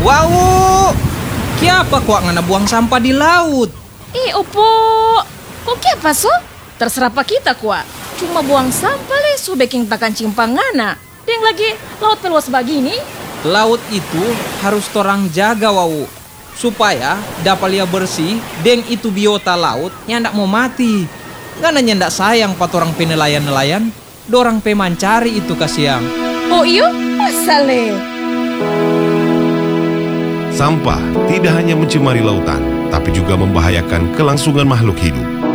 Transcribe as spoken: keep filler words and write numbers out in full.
Wow, kiapa kuak ngana buang sampah di laut? Eh, opo, kok kiapa so? Terserah pa kita kuat. Cuma buang sampah le, su baking takan cimpangana. Deng lagi laut peluas begini. Laut itu harus torang jaga wau, supaya dapat lia bersih. Deng itu biota laut yang ndak mau mati. Ngana ndak sayang pat orang pe nelayan-nelayan. Dorang pe mancari itu kasiang. Oh iyo, masa le? Sampah tidak hanya mencemari lautan, tapi juga membahayakan kelangsungan makhluk hidup.